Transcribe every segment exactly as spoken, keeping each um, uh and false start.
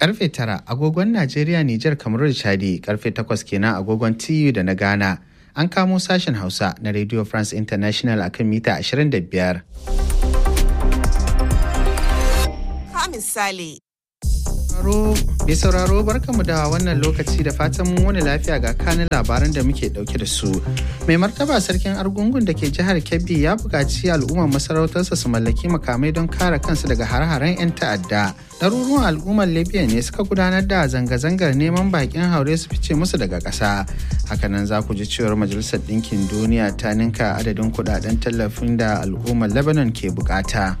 Karfe tara agogon Najeriya, Nijar, Kamaru da Chadi, karfe takwas kenan agogon T U da na Ghana. An kamo sashen Hausa na Radio France International akan mita ashirin da biyar. Ka misali. Mai sauraro barkamu da wannan lokaci da fatan mun wani lafiya ga kanin labaran da muke dauke da su. Mai martaba sarkin Argungun da ke jihar Kebbi ya buƙaci al'ummar masarautarsa su mallaki makamai don kare kansu daga har-haren 'yan ta'adda. Ɗaruruwan al'ummar Libya ne suka gudanar da zanga-zangar neman bakin haure su fice musu daga ƙasa. Hakanan za ku ji cewar Majalisar Ɗinkin Duniya ta ninka adadin kuɗaɗen tallafin da al'ummar Lebanon ke buƙata.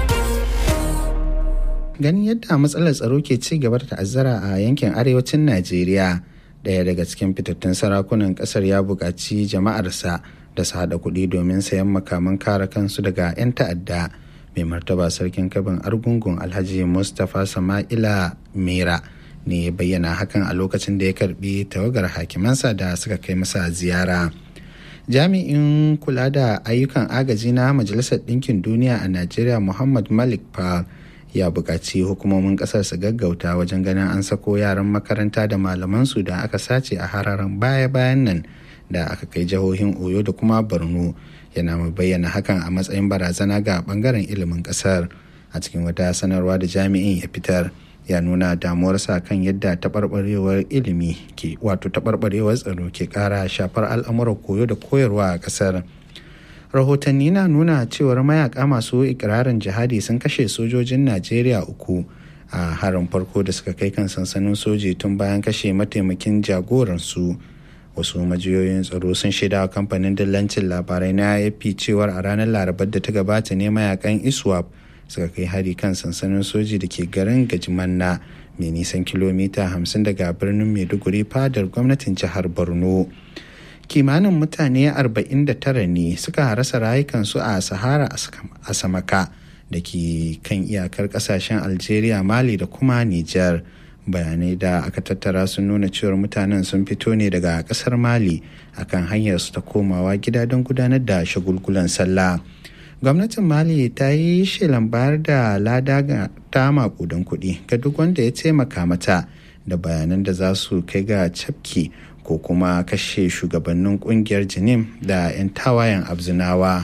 Ganin yadda matsalar tsaro ke ci gaba da ta'azzara a yankin arewacin Najeriya, ɗaya daga cikin fitattun sarakunan ƙasar ya buƙaci jama'arsa da su haɗa kuɗi domin sayan makaman kare kansu daga 'yan ta'adda. Mai martaba sarkin Kabin Argungun Alhaji Mustapha Sama'ila Mera ne ya bayyana hakan a lokacin da ya karɓi tawagar hakimansa da suka kai masa ziyara. Jami'in kula da ayyukan agaji na Majalisar Ɗinkin Duniya a Najeriya Muhammad Malik Pal ya buƙaci hukumomin ƙasar su gaggauta wajen ganin an sako yaran makaranta da malamansu da aka sace a hararen baya-bayan nan da aka kai jihohin Oyo da kuma Borno. Yana mai bayyana hakan a matsayin barazana ga ɓangaren ilimin ƙasar. A cikin wata sanarwa da jami'in ya fitar, ya nuna damuwarsa kan yadda taɓarɓarewar ilimi ke wato taɓarɓarewar tsaro ke ƙara shafar al'amuran koyo da koyarwa a ƙasar. Rahotanni na nuna cewar mayaka masu ikirarin jihadi sun kashe sojojin Najeriya uku a harin farko da suka kai kan sansanin soji tun bayan kashe mataimakin jagoransu. Wasu majiyoyin tsaro sun shaida wa kamfanin dillancin labarai na A F P cewar a ranar Larabar da ta gabata ne mayakan ISWAP suka kai hari kan sansanin soji da ke garin Gajimanna mai nisan kilomita hamsin daga birnin Maiduguri fadar gwamnatin jihar Borno. Kimanin mutane arba'in da tara ne suka rasa rayukansu a Sahara a Samaka da ke kan iyakar kasashen Algeria, Mali da kuma Nijar. Bayanai da aka tattara sun nuna cewar mutanen sun fito ne daga kasar Mali akan hanyar su ta komawa gida don gudanar da shagulgulan sallah. Gwamnatin Mali ta yi shelan bayar da lada ga ta makudan kuɗi ga duk wanda ya taimaka mata da bayanan da za su kai ga cafke ko kuma kashe shugabannin kungiyar Jinim da 'yan tawayen Abzinawa.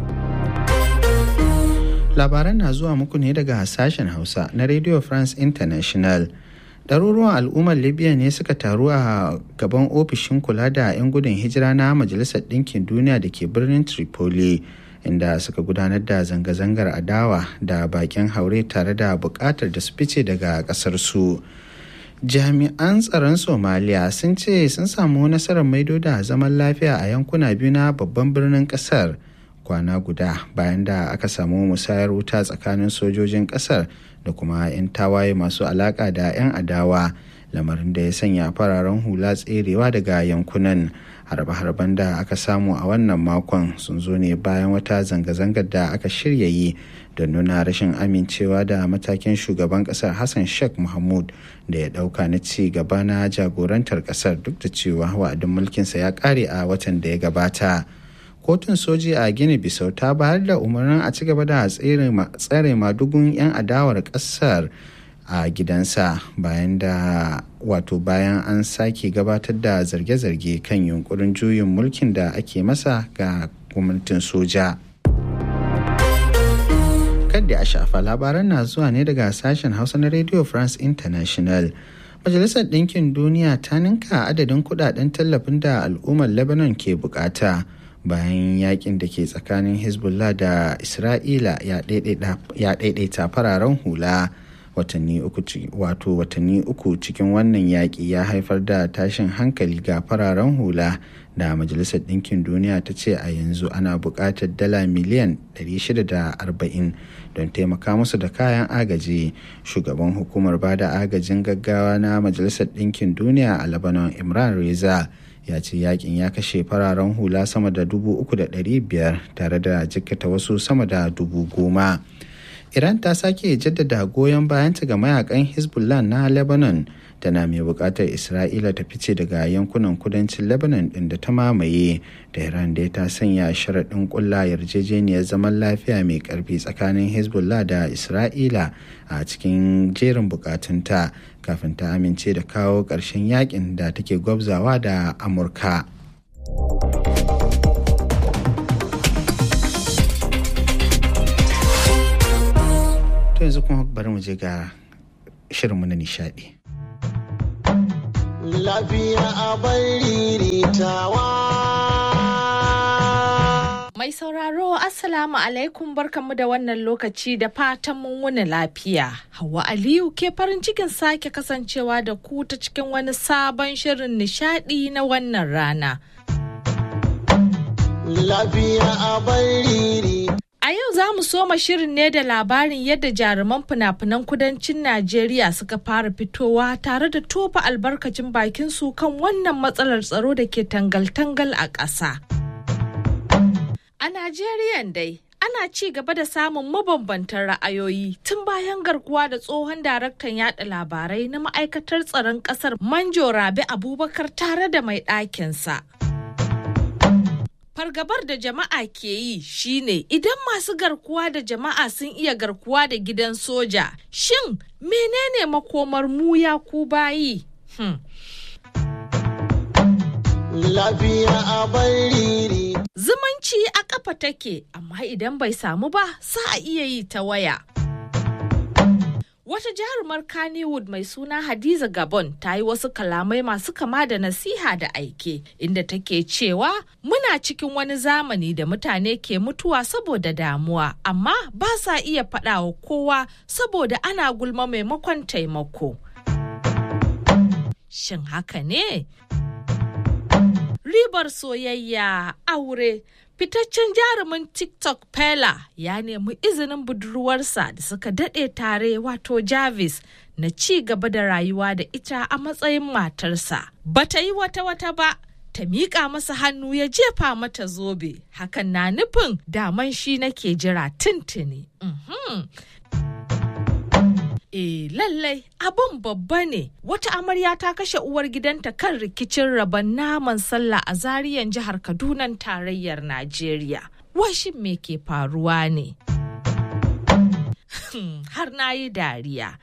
Labaran na zuwa muku ne daga sashen Hausa na Radio France International. Ɗaruruwan al'ummar Libya ne suka taru a gaban ofishin kula da 'yan gudun hijira na Majalisar Ɗinkin Duniya da ke birnin Tripoli, inda suka gudanar da zanga-zangar adawa da bakin haure tare da buƙatar da su fice daga ƙasar su. Jami'an tsaron Somaliya sun ce sun samu nasarar maido da zaman lafiya a yankuna biyu na babban birnin kasar kwana guda bayan da aka samu musayar wuta tsakanin sojojin kasar da kuma 'yan tawaye masu alaka da 'yan adawa, lamarin da ya sanya fararen hula tserewa daga yankunan. Harbe-harben da aka samu a wannan makon sun zo ne bayan wata zanga-zangar da aka shirya yi da nuna rashin amincewa da matakin shugaban kasar Hassan Sheikh Mohamud da ya dauka na ci gaba na jagorantar kasar duk da cewa wa'adin mulkinsa ya kare a watan da ya gabata. Kotun soji a Gini Bisau ta bayar da umarnin a ci gaba da tsare madugun 'yan adawar kasar a gidansa bayan da wato bayan an sake gabatar da zarge-zarge kan yunkurin juyin mulkin da ake masa ga gwamnatin soja. Kadda a shafa labaran na zuwa ne daga sashen Hausa na Radio France International. Majalisar Ɗinkin Duniya ta ninka adadin kudaden tallafin da al'ummar Lebanon ke bukata bayan yakin da ke tsakanin Hezbollah da Isra'ila ya daidaita fararen hula. watanni uku wato watanni uku cikin wannan yaƙi ya haifar da tashin hankali ga fararen hula da Majalisar Ɗinkin Duniya ta ce a yanzu ana buƙatar dala miliyan ɗari shida da arba'in don taimaka musu da kayan agaji. Shugaban hukumar bada agajin gaggawa na Majalisar Ɗinkin Duniya a Lebanon, Imran Reza, ya ce yakin ya kashe fararen hula sama da dubu uku da ɗari biyar tare da jikkata wasu sama da dubu goma. Iran ta sake jaddada goyon bayanta ga mayakan Hezbollah na Lebanon tana mai buƙatar Isra'ila ta fice daga yankunan kudancin Lebanon ɗin da ta mamaye. Tehran dai ta sanya sharaɗin ƙulla yarjejeniyar zaman lafiya mai ƙarfi tsakanin Hezbollah da Isra'ila a cikin jerin buƙatunta kafin ta amince da kawo ƙarshen yakin da take gwabzawa da Amurka. To yanzu kuma bari mu je ga shirinmu na nishadi. Lafiya a riritawa. Mai sauraro Assalamu alaikum barkanmu da wannan lokaci da fatan mun wuni lafiya. Hauwa Aliyu ke farin cikin sake kasancewa da ku ta cikin wani sabon shirin nishadi na wannan rana. Lafiya a riritawa. A yau za mu soma shirin ne da labarin yadda jaruman fina-finan kudancin Najeriya suka fara fitowa tare da tofa albarkacin bakin su kan wannan matsalar tsaro da ke tangal-tangal a ƙasa. A Najeriya dai, ana ci gaba da samun mabambantan ra'ayoyi tun bayan garkuwa da tsohon daraktan yada labarai na ma'aikatar tsaron ƙasar Manjo Rabi Abubakar tare da mai ɗakinsa. Fargabar da jama'a ke yi shine idan masu garkuwa da jama'a sun iya garkuwa da gidan soja, shin menene makomar mu ya ku bayi? Hmm. Lafiya a bariri. Zumunci a kafa take, amma idan bai samu ba, sa a iya yi ta waya. Wata jarumar Kannywood mai suna Hadiza Gabon ta yi wasu kalamai masu kama da nasiha da aike, inda take cewa muna cikin wani zamani da mutane ke mutuwa saboda damuwa, amma ba sa iya faɗawa kowa saboda ana gulma maimakon taimako. Shin haka ne? Ribar soyayya, aure. Fitaccen jarumin TikTok Pela ya nemi izinin budurwarsa da suka daɗe tare wato Jarvis na ci gaba da rayuwa da ita a matsayin matarsa. Bata yi wata-wata ba, ta miƙa masa hannu ya jefa mata zobe. Hakan na nufin daman shi nake jira tuntuni. Mm-hmm. E lallai abun babba ne. Wata amarya ta kashe uwar gidanta kan rikicin rabon naman sallah a Zariyan jihar Kaduna tarayyar Najeriya. Washin me ke faruwa ne? Har na yi dariya.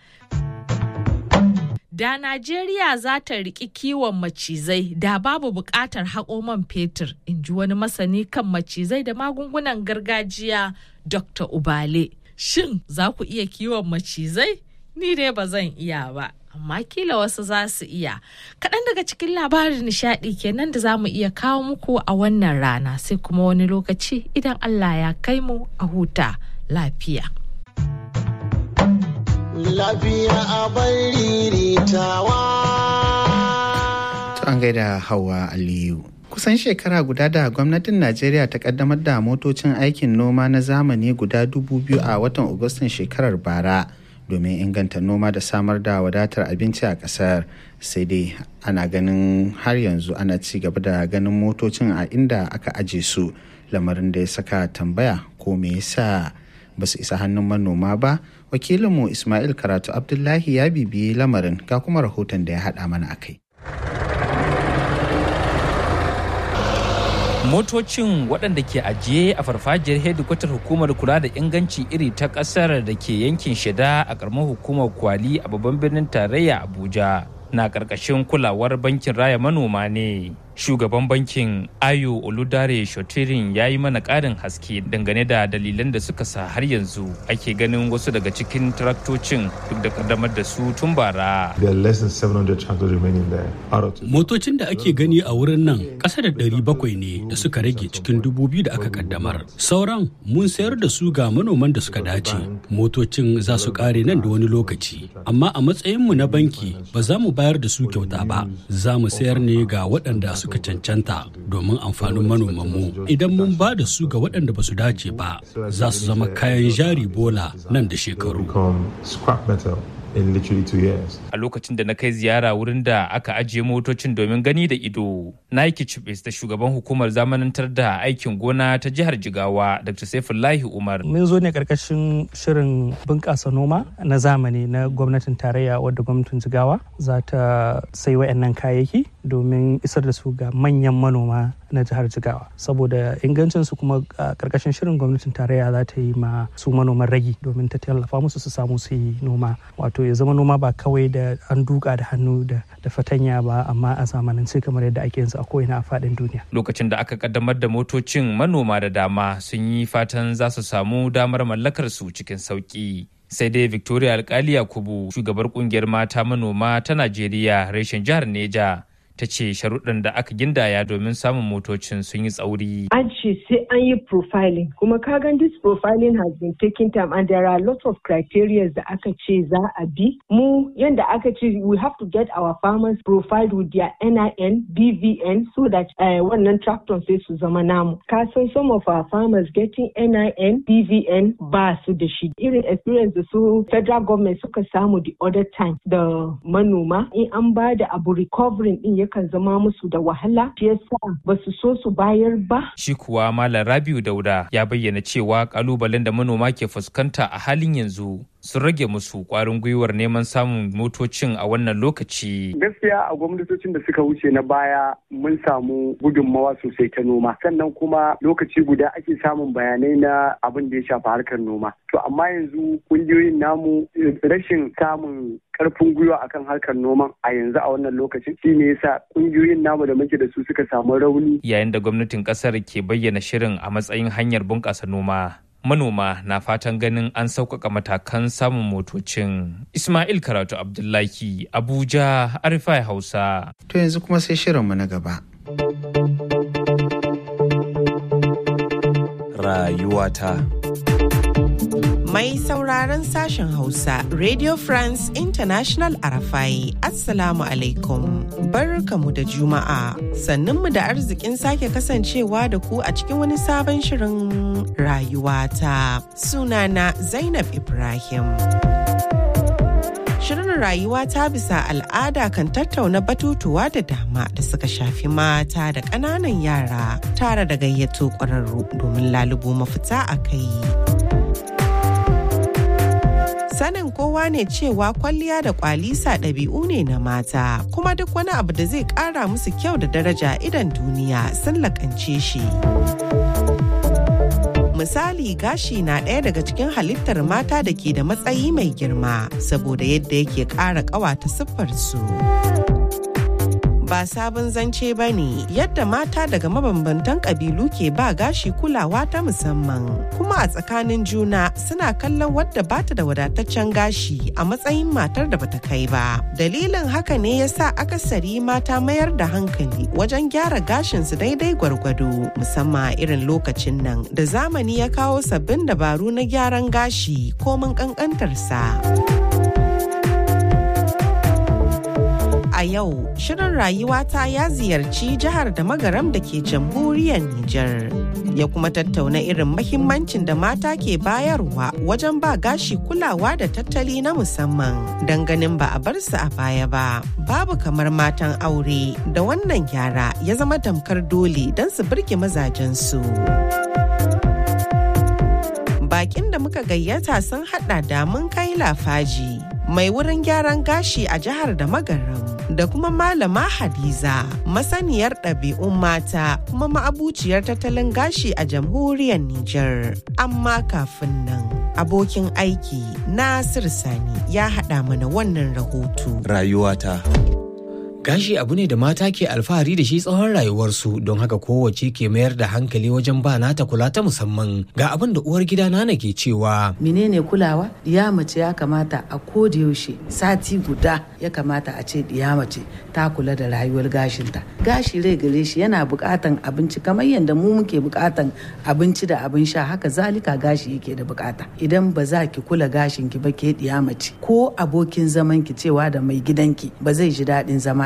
Da Najeriya za ta riƙi kiwon macizai da babu buƙatar haƙo man fetur, in ji wani masani kan macizai da magungunan gargajiya Dokta Ubale. Shin za ku iya kiwon macizai? Ni dai ba zan iya ba, amma kila wasu za su iya. Kaɗan daga cikin labarin nishaɗi kenan da za mu iya kawo muku a wannan rana, sai kuma wani lokaci idan Allah ya kai mu a huta lafiya. Lafiya a riritawa. To an gaida Hauwa Aliyu. Kusan shekara guda da gwamnatin Najeriya ta kaddamar da motocin aikin noma na zamani guda dubu biyu a watan Agustan shekarar bara. Domin inganta noma da samar da wadatar abinci a ƙasar, sai dai ana ganin har yanzu ana ci gaba da ganin motocin a inda aka aje su, lamarin da ya saka tambaya ko me yasa ba su isa hannun manoma ba. Wakilinmu Ismail Karatu Abdullahi ya bibiyi lamarin, ga kuma rahoton da ya haɗa mana akai. Motocin waɗanda ke ajiye a farfajiyar hedikwatar hukumar kula da inganci iri ta ƙasar da ke yankin Shida a ƙaramar hukumar Kwali a babban birnin tarayya Abuja na ƙarƙashin kulawar bankin raya manoma ne. Shugaban bankin Ayo Oludare Shotirin ya yi mana ƙarin haske dangane da dalilan da suka sa har yanzu ake ganin wasu daga cikin traktocin duk da kaddamar da su tun bara. Motocin da ake gani a wurin nan ƙasa da ɗari bakwai ne da suka rage cikin dubu biyu da aka kaddamar. Sauran mun sayar da su ga manoman da suka dace. Motocin za su ƙare nan da wani lokaci. Amma a matsayinmu na banki ba za mu bayar da su kyauta ba. Za mu sayar ne ga waɗanda suka cancanta domin amfanin manomanmu. Idan mun ba da su ga waɗanda ba su dace ba, za su zama kayan jari bola nan da shekaru. in literally two years. A lokacin da na kai ziyara wurin da aka ajiye motocin domin gani da ido, na yi kicibis da shugaban hukumar zamanantar da aikin gona ta jihar Jigawa, Doctor Saifullahi Umar. Mun zo ne karkashin shirin bunƙasa noma na zamani na gwamnatin tarayya wadda gwamnatin Jigawa za ta sai wayannan kayayyaki domin isar da su ga manyan manoma na jihar Jigawa. Saboda ingancin su kuma a karkashin shirin gwamnatin tarayya za ta yi ma su manoman ragi domin ta tallafa musu su samu su yi noma. Wato ya zama noma ba kawai da an duka da hannu da da fatanya ba, amma a zamanance kamar yadda ake yin su a ko'ina a faɗin duniya. Lokacin da aka kaddamar da motocin, manoma da dama sun yi fatan za su samu damar mallakar su cikin sauki. Sai dai Victoria Alkali Yakubu, shugabar kungiyar mata manoma ta Najeriya reshen jihar Neja, ta ce sharuɗan da aka gindaya domin samun motocin sun yi tsauri. An ce sai an yi profiling, kuma kagan this profiling has been taking time and there are lots of criteria da aka ce za a bi. Mu yanda aka ce we have to get our farmers profiled with their N I N, B V N so that uh, wannan tractor sai su zama namu. Ka san some of our farmers getting N I N, B V N ba su da shi. Irin experience da su federal government suka samu the other time da manoma in an ba da abu recovering din yakan zama musu da wahala, shi yasa ba su so su bayar ba. Shi kuwa Malam Rabiu Dauda ya bayyana cewa kalubalen da manoma ke fuskanta a halin yanzu sun rage musu kwarin gwiwar neman samun motocin a wannan lokaci. Gaskiya a gwamnatocin da suka wuce na baya mun samu gudunmawa sosai ta noma, sannan kuma lokaci guda ake samun bayanai na abin da ya shafi harkar noma. To amma yanzu kungiyoyin namu rashin samun karfin gwiwa akan harkar noman a yanzu a wannan lokacin shi ne yasa kungiyoyin namu da muke da su suka samu rauni. Yayin da gwamnatin kasar ke bayyana shirin a matsayin hanyar bunƙasa noma, manoma na fatan ganin an sauƙaƙa matakan samun motocin. Ismail Karatu Abdullahi, Abuja, Arifai Hausa. To yanzu kuma sai shirinmu na gaba. Rayuwata. Mai sauraron sashen Hausa, Radio France International Arafai, Assalamu alaikum. Barkamu da Juma'a. Sannunmu da arzikin sake kasancewa da ku a cikin wani sabon shirin rayuwata. Sunana Zainab Ibrahim. Shirin rayuwa ta bisa al'ada kan tattauna batutuwa da dama da suka shafi mata da ƙananan yara tare da gayyato ƙwararru domin lalubo mafita a kai. Sanin kowa ne cewa kwalliya da kwalisa ɗabi'u ne na mata, kuma duk wani abu da zai ƙara musu kyau da daraja idan duniya sun lakance shi. Misali, gashi na ɗaya daga cikin halittar mata da ke da matsayi mai girma saboda yadda yake ƙara ƙawata siffarsu. Ba sabon zance ba ne yadda mata daga mabambantan ƙabilu ke ba gashi kulawa ta musamman, kuma a tsakanin juna suna kallon wadda bata da wadataccen gashi a matsayin matar da bata kai ba. Dalilin haka ne yasa akasari mata mayar da hankali wajen gyara gashinsu daidai gwargwado, musamman irin lokacin nan da zamani ya kawo sabbin dabaru na gyaran gashi komin ƙanƙantarsa. A yau, shirin rayuwata ya ziyarci jihar da magaram da ke jamhuriyar Nijar. Ya kuma tattauna irin mahimmancin da mata ke bayarwa wajen ba gashi kulawa da tattali na musamman don ganin ba a bar su a baya ba. Babu kamar matan aure da wannan gyara ya zama tamkar dole don su birge mazajensu. Bakin da muka gayyata sun hada da mun kai lafaji, mai wurin gyaran gashi a jihar da magaram, da kuma malama Hadiza, masaniyar ɗabi'un mata kuma ma'abuciyar tattalin gashi a jamhuriyar Nijar. Amma kafin nan, abokin aiki Nasir Sani ya haɗa mana wannan rahoto. Rayuwata. Gashi abu ne da mata ke alfahari da shi tsawon rayuwarsu, don haka kowace ke mayar da hankali wajen ba nata kula ta musamman. Ga abin da uwar gida Nana ke cewa. Menene kulawa? Diya mace ya kamata a koda yaushe sati guda ya kamata a ce diya mace ta kula da rayuwar gashinta. Gashi rai gare shi yana bukatan abinci kamar yadda mu muke bukatan abinci da abin sha, haka zalika gashi yake da bukata. Idan ba za ki kula gashin ki ba ke diya mace, ko abokin zaman ki cewa da mai gidanki ba zai ji daɗin zama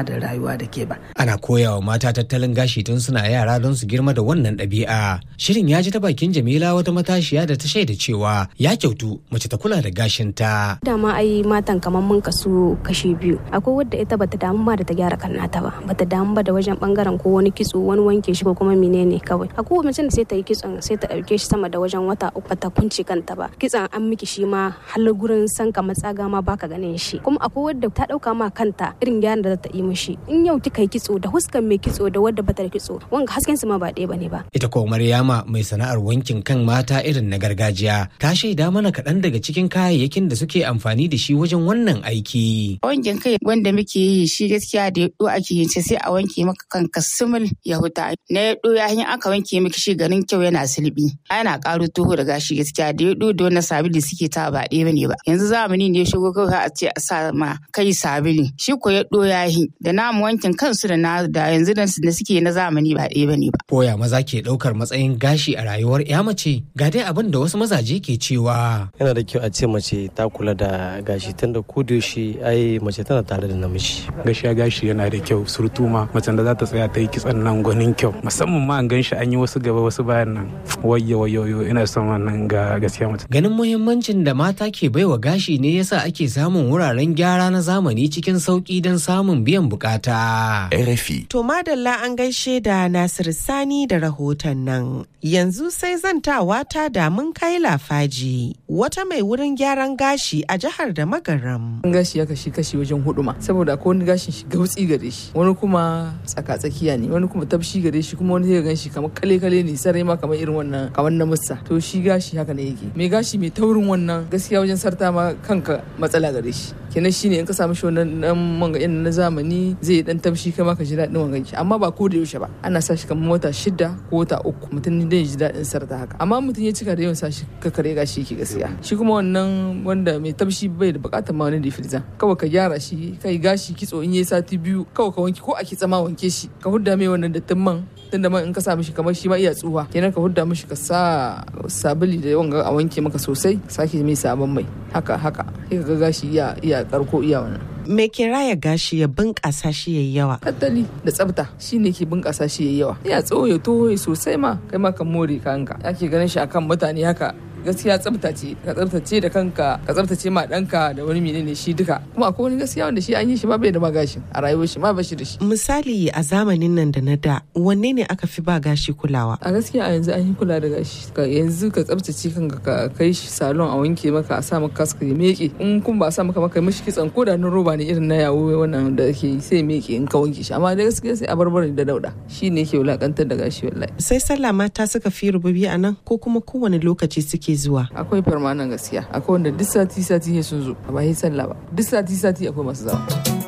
da rayuwa da ke ba. Ana koyawa mata tattalin gashi tun suna yara don su girma da wannan ɗabi'a. Shirin ya ji ta bakin Jamila wata matashiya da ta shaida cewa ya kyautu mace ta kula da gashinta. Dama ai matan kamar mun kasu kashi biyu. Akwai wadda ita bata damu ba da ta gyara kan nata ba. Bata damu ba da wajen bangaren ko wani kitso wani wanke shi ko kuma menene kawai. Akwai mace da sai ta yi kitson sai ta dauke shi sama da wajen wata uku ta kunce kanta ba. Kitson an miki shi ma har gurin sanka matsaga ma baka ganin shi. Kuma akwai wadda ta dauka ma kanta irin gyaran da za ta yi mishi. In yau kika yi kitso da huskan mai kitso da wadda bata da kitso wanga hasken su ma ba ɗaya bane ba. Ita ko Maryama mai sana'ar wankin kan mata irin na gargajiya ta shaida mana kaɗan daga cikin kayayyakin da suke amfani da shi wajen wannan aiki. Wankin kai wanda muke yi shi gaskiya da yaɗo ake yin sai a wanke maka kanka sumul ya huta. Na yaɗo ya hanyar aka wanke miki shi garin kyau yana sulbi. Ana ƙaro toho da gashi gaskiya da yaɗo da wannan sabili suke ta ba ɗaya bane ba. Yanzu zamani ne ya shigo kawai a ce a sa ma kai sabili. Shi ko yaɗo ya yi da namu wankin kansu da na da yanzu da suke na zamani ba ɗaya bane ba. Koya maza ke ɗaukar matsayin gashi a rayuwar ya mace ga dai abin da wasu mazaje ke cewa. Yana da kyau a ce mace ta kula da gashi tunda ko da yaushe ai mace tana tare da namiji. Gaskiya gashi yana da kyau surtu ma macen da za ta tsaya ta yi kitsan nan gwanin kyau musamman ma an gan shi an yi wasu gaba wasu bayan nan wayyo wayyo ina son wannan ga gaskiya mace. Ganin muhimmancin da mata ke baiwa gashi ne yasa ake samun wuraren gyara na zamani cikin sauki don samun biyan bukata. R F I. To madalla an gaishe da Nasir Sani da rahoton nan. Yanzu sai zantawa ta da mun kai lafaji wata mai wurin gyaran gashi a jihar da Magaram. Gashi ya kashi kashi wajen hudu ma saboda akwai wani gashin shi gautsi gare shi wani kuma tsaka tsakiya ne wani kuma tafshi gare shi kuma wani zai gan shi kamar kale kale ne sarai ma kamar irin wannan kamar na mussa. To shi gashi haka ne yake. Mai gashi mai taurin wannan gaskiya wajen sarta ma kanka matsala gare shi. Kenan shine in ka samu shi wannan dan manga irin na zamani zai dan tafshi kai ma ka ji daɗin wangan shi amma ba ko da yaushe ba. Ana sa shi kamar wata shida ko wata uku mutum dai ji daɗin sarta haka amma mutum ya cika da yawan sa shi ka kare gashi yake gaskiya. Shi kuma wannan wanda mai tafshi bai da bukatar ma wani difriza kawai ka gyara shi kai gashi kitso in yayi sati biyu kawai ka wanke ko a kitsa ma wanke shi ka hudda mai wannan dattin man tunda man in ka sa mishi kamar shi ma iya tsuwa kenan ka hudda mishi ka sa sabili da yawan a wanke maka sosai sake mai sabon mai haka haka sai ka ga gashi iya iya karko iya wannan. Me ke raya gashi ya bunƙasa shi yayi yawa? Tattali da tsafta shine ke bunƙasa shi yayi yawa. Ya tsawo ya toho sosai ma kai ma kan more kanka. Yake ganin shi akan mutane haka gaskiya tsafta ce ka tsaftace da kanka ka tsaftace ma danka da wani menene shi duka kuma akwai wani gaskiya wanda shi an yi shi ma bai da ma gashi a rayuwar shi ma ba shi da shi. Misali a zamanin nan da na da wanne ne aka fi ba gashi kulawa? A gaskiya a yanzu an yi kula da gashi ka yanzu ka tsaftace kanka ka kai shi salon a wanke maka a sa maka kaska ya meke in kun ba a sa maka maka mishi kitsan ko da na roba ne irin na yawo wannan da ake yi sai meke in ka wanke shi amma da gaskiya sai a barbare da dauda shi ne yake wulakantar da gashi wallahi. Sai sallah mata suka fi rububi a nan ko kuma kowane lokaci suke zuwa? Akwai farmanan gaskiya akwai wanda duk sati sati ne sun zo ba yi sallah ba duk sati sati akwai masu zawa.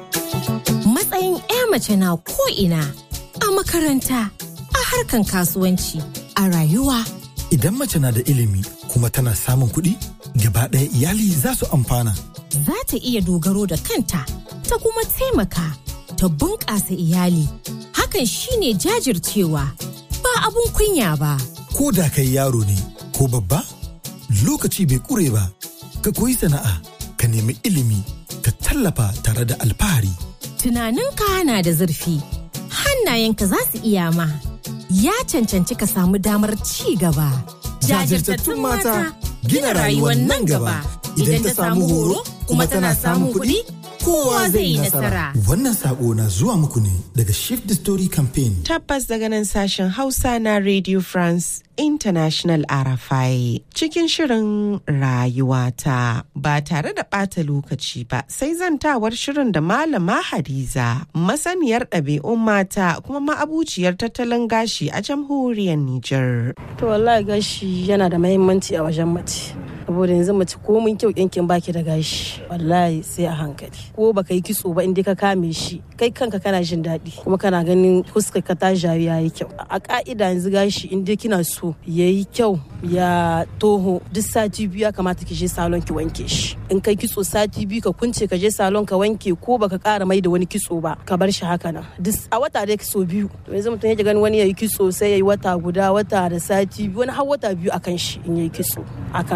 Matsayin 'ya mace na ko ina a makaranta a harkan kasuwanci a rayuwa. Idan mace na da ilimi kuma tana samun kuɗi gaba ɗaya iyali za su amfana. Za ta iya dogaro da kanta ta kuma taimaka ta bunƙasa iyali hakan shine jajircewa ba abun kunya ba. Ko da kai yaro ne ko babba lokaci bai kure ba ka koyi sana'a ka nemi ilimi ka tallafa tare da alfahari. Tunaninka na da zurfi hannayenka za su iya ma ya cancanci ka samu damar ci gaba. Jajirtattun mata gina rayuwar nan gaba idan ta samu horo kuma tana samun kuɗi kowa zai yi nasara. Wannan sako na zuwa muku ne daga Shift the Story Campaign. Tabbas daga nan sashen Hausa na Radio France International R F I cikin shirin rayuwata ba tare da ɓata lokaci ba sai zantawar shirin da Malama Hadiza masaniyar ɗabi'un mata kuma ma'abuciyar tattalin gashi a jamhuriyar Nijar. To wallahi gashi yana da mahimmanci a wajen mace. Saboda yanzu mace ko mun kyau yankin baki da gashi wallahi sai a hankali ko baka yi kitso ba inda ka kame shi kai kanka kana jin daɗi kuma kana ganin fuskar ka ta jawi yayi kyau a ka'ida yanzu gashi inda kina so yayi kyau ya toho duk sati biyu ya kamata ki je salon ki wanke shi in kai kitso sati biyu ka kunce ka je salon ka wanke ko baka ƙara mai da wani kitso ba ka bar shi haka nan duk a wata dai kitso biyu to yanzu mutum yake ganin wani yayi kitso sai yayi wata guda wata da sati biyu wani har wata biyu akan shi in yayi kitso akan mace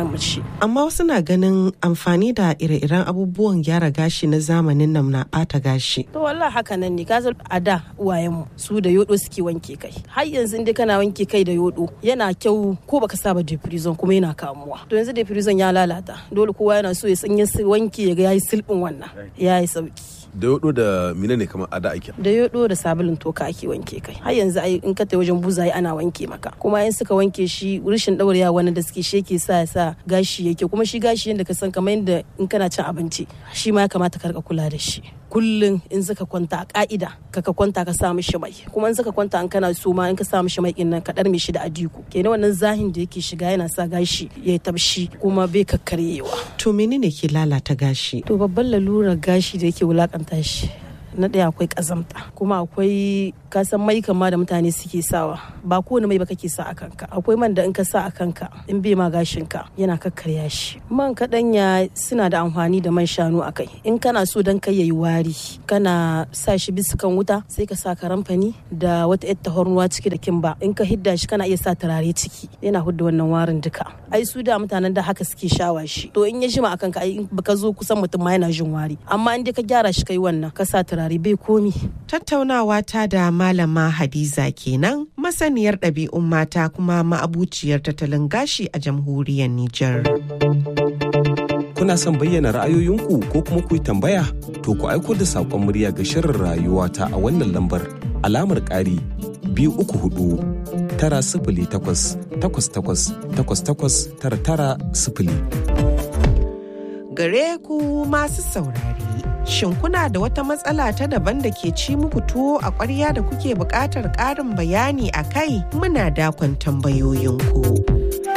Amma wasu na ganin amfani da ire-iren abubuwan gyara gashi na zamanin nan na ɓata gashi. To wallahi haka nan ne, kaza a da uwayenmu su da yodo suke wanke kai. Har yanzu inda kana wanke kai da yodo yana kyau ko baka saba deprison kuma yana kamuwa. To yanzu deprison ya lalata. Dole kowa yana so ya sanya wanke ya ga yayi silbin wannan. Yayi sauki. Da yodo da mine ne kamar ada ake? Da yodo da sabulun toka ake wanke kai. Har yanzu ai in ka tai wajen buzaye ana wanke maka. Kuma in suka wanke shi rishin daurewa wani da suke sheke sa sa gashi yake, kuma shi gashi yanda ka san kamar yanda in kana cin abinci shi ma ya kamata ka rika kula da shi. Kullum in zaka kwanta a ka'ida ka ka kwanta ka sa mishi mai, kuma in zaka kwanta an kana so ma in ka sa mishi mai din nan ka dar mishi da adiku. Kenan wannan zahin da yake shiga yana sa gashi ya tabshi kuma bai kakkaryewa. To menene ke lalata gashi? To babban lalurar gashi da yake wulakanta shi na ɗaya akwai ƙazamta, kuma akwai kasan mai kama da mutane suke sawa, ba kowane mai ba kake sa a kanka. Akwai man da in ka sa a kanka in bai ma gashin ka yana kakkarya shi. Man kaɗanya suna da amfani da man shanu a kai. In kana so dan kai yayi wari kana sa shi bisa kan wuta sai ka sa karamfani da wata yar tahornuwa ciki da kimba. In ka hidda shi kana iya sa turare ciki yana hudda wannan warin duka. Ai su da mutanen da haka suke shawa shi. To in ya jima a kanka ai in baka zo kusan mutum ma yana jin wari. Amma in dai ka gyara shi kai wannan ka sa turare bai komi. Tattaunawa ta da Malama Hadiza kenan, masaniyar ɗabi'un mata kuma ma'abuciyar tattalin gashi a jamhuriyar Nijar. Kuna son bayyana ra'ayoyinku ko kuma ku yi tambaya? To ku aiko da saƙon murya ga shirin rayuwa ta a wannan lambar alamar ƙari biyu uku hudu tara sifili takwas takwas takwas takwas takwas tara tara sifili. Gare ku masu saurari. Shin kuna da wata matsala ta daban da ke ci muku tuwo a ƙwarya da kuke buƙatar ƙarin bayani a kai? Muna dakon tambayoyinku.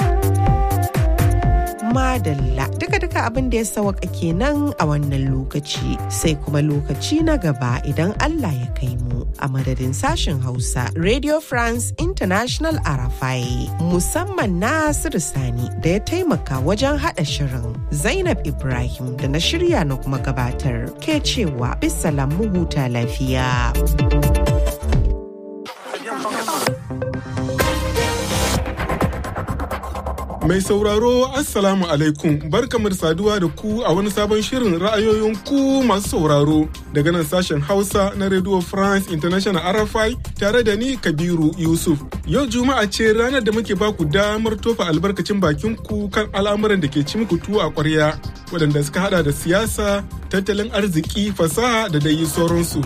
Madalla duka-duka abin da ya sawaka kenan a wannan lokaci, sai kuma lokaci na gaba idan Allah ya kai mu. A madadin sashen Hausa Radio France International Arafai, musamman Nasiru Sani da ya taimaka wajen haɗa shirin. Zainab Ibrahim da na shirya na kuma gabatar ke cewa bisalam mu huta lafiya. Mai sauraro Assalamu alaikum, barkamar saduwa da ku a wani sabon shirin ra'ayoyin ku masu sauraro daga nan sashen Hausa na Radio France International R F I tare da ni Kabiru Yusuf. Yau Juma'a ce ranar da muke baku damar tofa albarkacin bakin ku kan al'amuran da ke ci muku tuwo a ƙwarya, waɗanda suka hada da siyasa, tattalin arziki, fasaha da dai sauransu.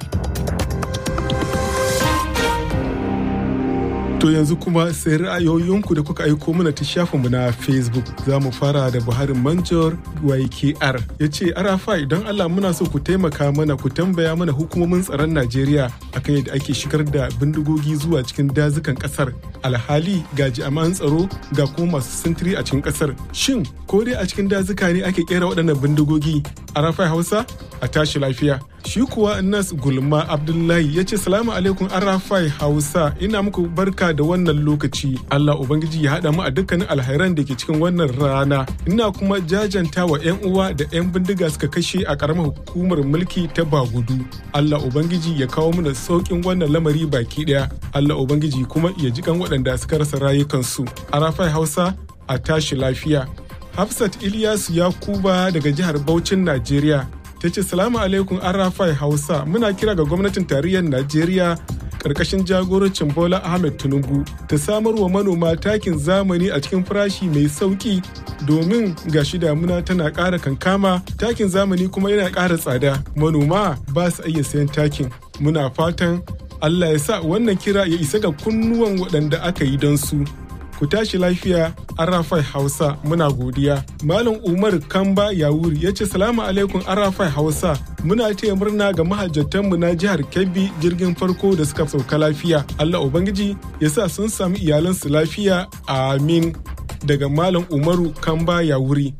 To yanzu kuma sai ra'ayoyinku da kuka aiko mana ta shafinmu na Facebook. Za mu fara da Buhari Manjor Y K R. Ya ce, Arafa idan Allah muna so ku taimaka mana ku tambaya mana hukumomin tsaron Najeriya akan yadda ake shigar da bindigogi zuwa cikin dazukan kasar. Alhali ga jami'an tsaro ga kuma masu sintiri a cikin kasar. Shin ko dai a cikin dazuka ne ake kera waɗannan bindigogi? Arafa Hausa a tashi lafiya. Shi kuwa Nas Gulma Abdullahi ya ce salamu alaikum Arafai Hausa, ina muku barka da wannan lokaci. Allah Ubangiji ya haɗa mu a dukkanin alhairan da ke cikin wannan rana. Ina kuma jajanta wa 'yan uwa da 'yan bindiga suka kashe a ƙaramar hukumar mulki ta Bagudu. Allah Ubangiji ya kawo mana sauƙin wannan lamari baki ɗaya. Allah Ubangiji kuma ya ji kan waɗanda suka rasa rayukansu. Arafai Hausa a tashi lafiya. Hafsat Ilyasu Yakuba daga jihar Bauchin Najeriya ta ce salamu alaikum Arafai Hausa, muna kira ga gwamnatin tarayyar Najeriya karkashin jagorancin Bola Ahmed Tinubu ta samar wa manoma takin zamani a cikin farashi mai sauki, domin gashi damuna tana ƙara kankama, takin zamani kuma yana ƙara tsada, manoma ba su iya sayan takin. Muna fatan Allah ya sa wannan kira ya isa ga kunnuwan waɗanda aka yi don su. Ku tashi lafiya Arafai Hausa, muna godiya. Malam Umar Kamba Yawuri ya ce salamu alaikum Arafai Hausa, muna taya murna ga mahajjatanmu na jihar Kebbi jirgin farko da suka sauka lafiya. Allah Ubangiji ya sa sun sami iyalansu lafiya, amin. Daga Malam Umaru Kamba Yawuri.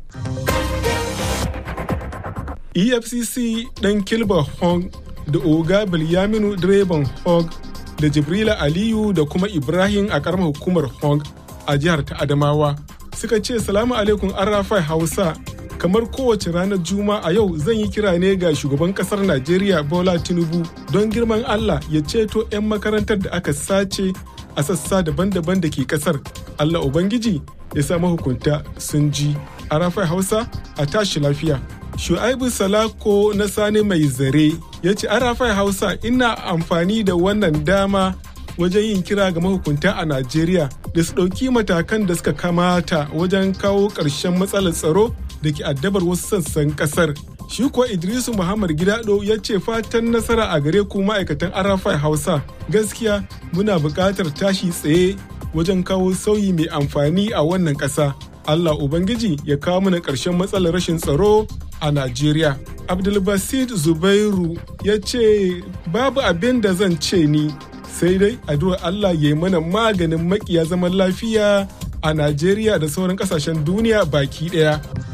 E F C C ɗan Kilba Hong da Oga Bilyaminu direban Hong da Jibrila Aliyu da kuma Ibrahim a ƙaramar hukumar Hong a jihar ta Adamawa suka ce salamu alaikum Arafai Hausa, kamar kowace ranar Juma'a yau zan yi kira ne ga shugaban kasar Najeriya Bola Tinubu don girman Allah ya ceto 'yan makarantar da aka sace a sassa daban-daban da ke kasar. Allah Ubangiji ya sa mahukunta sun ji. Arafai Hausa a tashi lafiya. Shu'aibu Salako na Sani Mai Zare ya ce Arafai Hausa ina amfani da wannan dama wajen yin kira ga mahukunta a Najeriya da su ɗauki matakan da suka kamata wajen kawo ƙarshen matsalar tsaro da ke addabar wasu sassan ƙasar. Shi kuwa Idrisu Muhammad Gidado ya ce fatan nasara a gare ku ma'aikatan Arafai Hausa. Gaskiya muna buƙatar tashi tsaye wajen kawo sauyi mai amfani a wannan ƙasa. Allah Ubangiji ya kawo mana ƙarshen matsalar rashin tsaro a Najeriya. Abdulbasid Zubairu ya ce babu abin da zan ce ni sai dai addu'ar Allah ya yi mana maganin makiya zaman lafiya a Najeriya da sauran ƙasashen duniya baki ɗaya.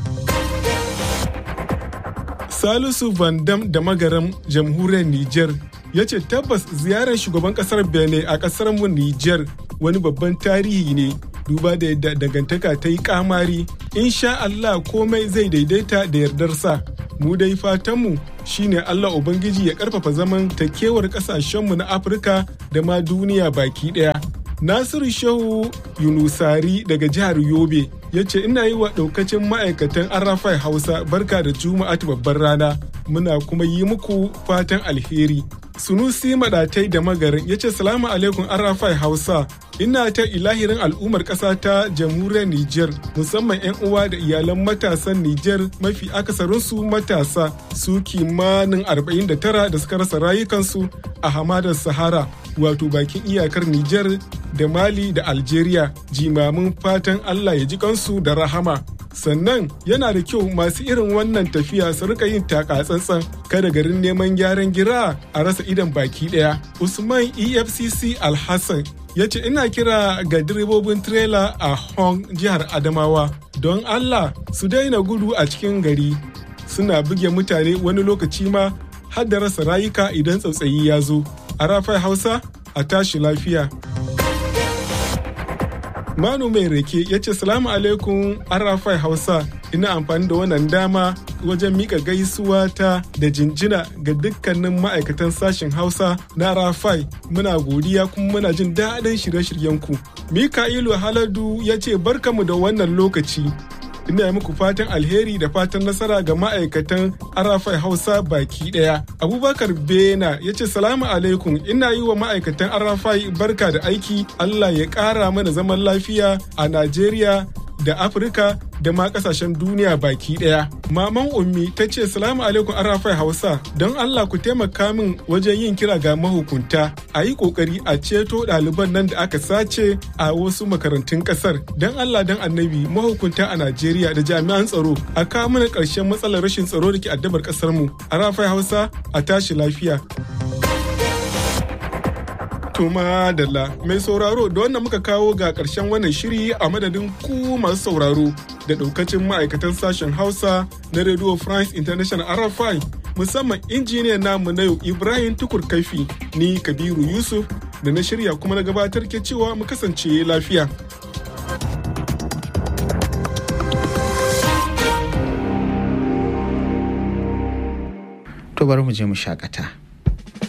Salisu Van Dam da Magaram Jamhuriyar Nijar ya ce tabbas ziyarar shugaban kasar Benin a kasar mu Nijar wani babban tarihi ne duba da yadda dangantaka ta yi kamari. Insha Allah komai zai daidaita da yardarsa. Mu dai fatanmu shine Allah Ubangiji ya karfafa zaman takewar kasashenmu na Afirka da ma duniya baki daya. Nasiru Shehu Yunusari daga jihar Yobe ya ce ina yi wa ɗaukacin ma'aikatan Arafai Hausa barka da Juma'atu babbar rana muna kuma yi muku fatan alheri. Sunusi Madatai da Magarin ya ce salamu alaikum Arafai Hausa ina ta ilahirin al'ummar ƙasa ta jamhuriyar Nijar musamman 'yan uwa da iyalan matasan Nijar mafi akasarinsu matasa su kimanin arba'in da tara da suka rasa rayukansu a hamadar Sahara wato bakin iyakar Nijar da Mali da Algeria. Jimamin fatan Allah ya ji kansu da rahama. Sannan yana da kyau masu irin wannan tafiya su rika yin taka tsantsan kada garin neman gyaran gira a rasa idan baki daya. Usman E F C C Alhassan ya ce ina kira ga direbobin trela a Hong jihar Adamawa don Allah su daina gudu a cikin gari suna buge mutane wani lokaci ma har da rasa rayuka idan tsautsayi ya zo. Arafai Hausa a tashi lafiya. Manu Mai Rake ya ce salamu alaikum Arafai Hausa ina amfani da wannan dama wajen mika gaisuwa ta da jinjina ga dukkanin ma'aikatan sashen Hausa na Arafai muna godiya kuma muna jin daɗin shirye-shiryenku. Mika'ilu Haladu ya ce barkamu da wannan lokaci. Ina muku fatan alheri da fatan nasara ga ma'aikatan Arafai Hausa baki daya. Abubakar Bena ya ce salamu alaikum ina yi wa ma'aikatan Arafai barka da aiki Allah ya ƙara mana zaman lafiya a Najeriya da Afirka da ma kasashen duniya baki daya. Maman Ummi ta ce salamu alaikum Arafai Hausa don Allah ku taimaka min wajen yin kira ga mahukunta a yi kokari a ceto ɗaliban nan da aka sace a wasu makarantun ƙasar. Don Allah don annabi mahukunta a Najeriya da jami'an tsaro a kawo mana ƙarshen matsalar rashin tsaro da ke addabar ƙasar mu. Arafai Hausa a tashi lafiya. Tuma Dalla mai sauraro da wannan muka kawo ga ƙarshen wannan shiri a madadin ku masu sauraro da ɗaukacin ma'aikatan sashen Hausa na Radio France International Arafai musamman injiniyan namu na yau Ibrahim Tukur Kaifi ni Kabiru Yusuf da na shirya kuma na gabatar ke cewa mu kasance lafiya. To bari mu je mu shakata.